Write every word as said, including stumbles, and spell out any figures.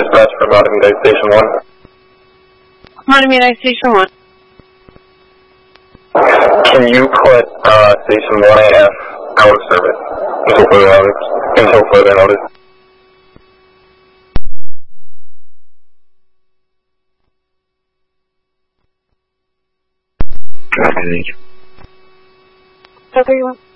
dispatch from Matamidi Station one. Matamidi Station one. Can you put uh, Station one A F out of service until further notice? Until further notice. Okay, thank you. So thirty-one.